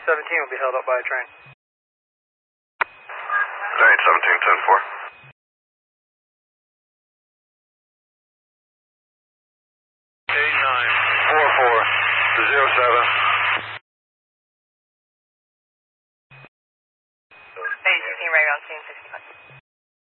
17 will be held up by a train. Alright, 17, 10-4. 894407. Hey, 16 right around scene 65.